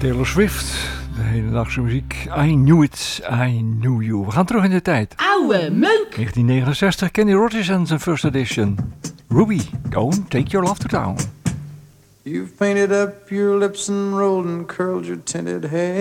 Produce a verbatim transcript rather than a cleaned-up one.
Taylor Swift, de hedendaagse muziek. I knew it, I knew you. We gaan terug in de tijd. Oude meuk! negentien negenenzestig, Kenny Rogers en zijn first edition. Ruby, go and take your love to town. You've painted up your lips and rolled and curled your tinted hair.